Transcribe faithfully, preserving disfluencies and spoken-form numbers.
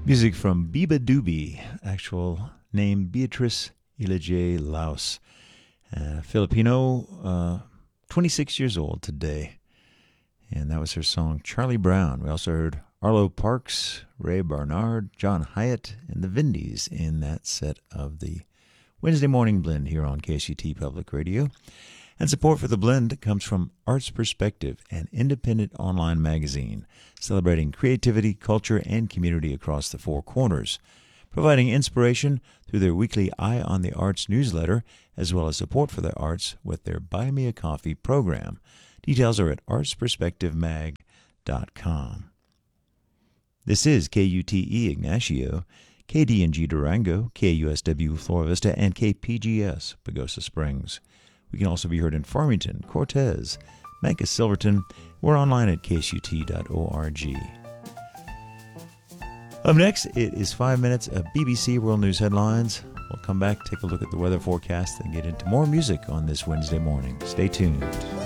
Music from Biba Doobie, actual name Beatrice Ilije Laus, uh, Filipino, uh, twenty-six years old today. And that was her song Charlie Brown. We also heard Arlo Parks, Ray Barnard, John Hyatt, and the Vindies in that set of the Wednesday Morning Blend here on K S U T Public Radio. And support for the blend comes from Arts Perspective, an independent online magazine celebrating creativity, culture, and community across the four corners, providing inspiration through their weekly Eye on the Arts newsletter, as well as support for the arts with their Buy Me a Coffee program. Details are at arts perspective mag dot com. This is K U T E Ignacio, K D N G Durango, K U S W Flora Vista, and K P G S Pagosa Springs. We can also be heard in Farmington, Cortez, Memphis, Silverton. We're online at k s u t dot org. Up next, it is five minutes of B B C World News headlines. We'll come back, take a look at the weather forecast, and get into more music on this Wednesday morning. Stay tuned.